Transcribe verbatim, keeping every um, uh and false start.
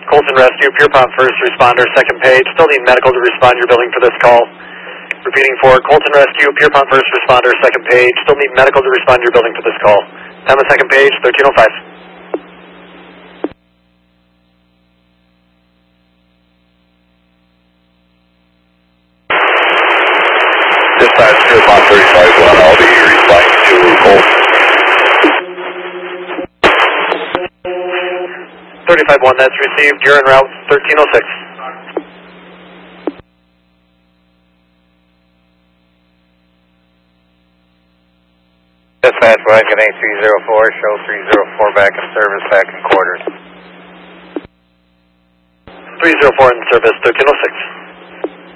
Colton Rescue, Pierpont first responder, second page. Still need medical to respond to your building for this call. Repeating for Colton Rescue, Pierpont first responder, second page. Still need medical to respond to your building for this call. Time of second page, thirteen oh five. Dispatch Pierpont thirty-five one, I'll be responding to Colton. thirty-five one, that's received. You're en route, thirteen oh six. Dispatch Wagon eight three zero four, show three zero four back in service, back in quarters. three zero four in service, thirteen oh six.